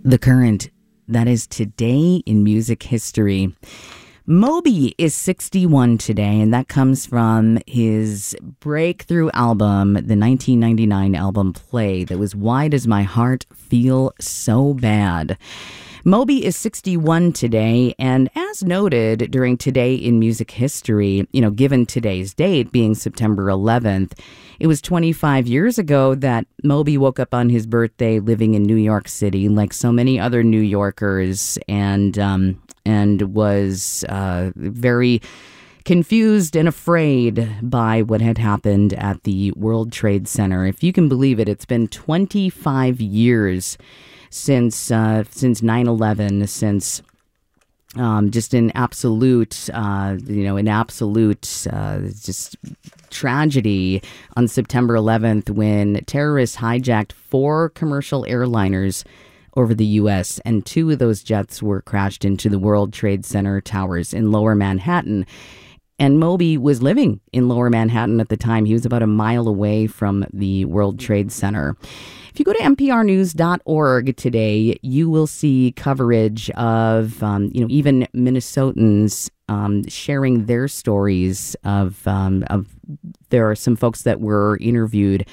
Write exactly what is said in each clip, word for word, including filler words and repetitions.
The Current, that is today in music history. Moby is sixty-one today, and that comes from his breakthrough album, the nineteen ninety-nine album Play, that was Why Does My Heart Feel So Bad? Moby is sixty-one today, and as noted during Today in Music History, you know, given today's date being September eleventh, it was twenty-five years ago that Moby woke up on his birthday living in New York City, like so many other New Yorkers, and um, and was uh, very confused and afraid by what had happened at the World Trade Center. If you can believe it, it's been twenty-five years since uh, since nine eleven, since um, just an absolute, uh, you know, an absolute uh, just tragedy on September eleventh when terrorists hijacked four commercial airliners over the U S, and two of those jets were crashed into the World Trade Center towers in Lower Manhattan. And Moby was living in Lower Manhattan at the time. He was about a mile away from the World Trade Center. If you go to N P R news dot org today, you will see coverage of, um, you know, even Minnesotans um, sharing their stories of, um, of, there are some folks that were interviewed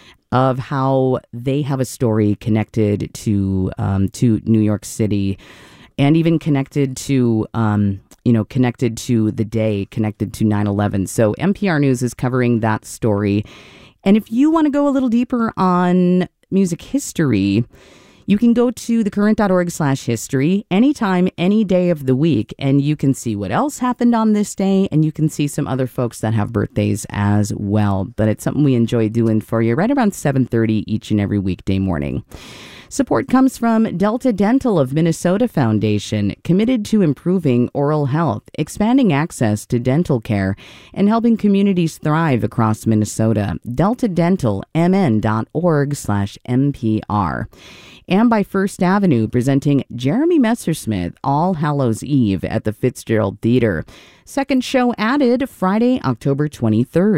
of how they have a story connected to, um, to New York City, and even connected to, um, you know, connected to the day, connected to nine eleven. So N P R News is covering that story. And if you want to go a little deeper on music history, you can go to thecurrent.org slash history anytime, any day of the week, and you can see what else happened on this day, and you can see some other folks that have birthdays as well. But it's something we enjoy doing for you right around seven thirty each and every weekday morning. Support comes from Delta Dental of Minnesota Foundation, committed to improving oral health, expanding access to dental care, and helping communities thrive across Minnesota. delta dental m n dot org slash M P R. And by First Avenue, presenting Jeremy Messersmith All Hallows Eve at the Fitzgerald Theater. Second show added Friday, October twenty-third.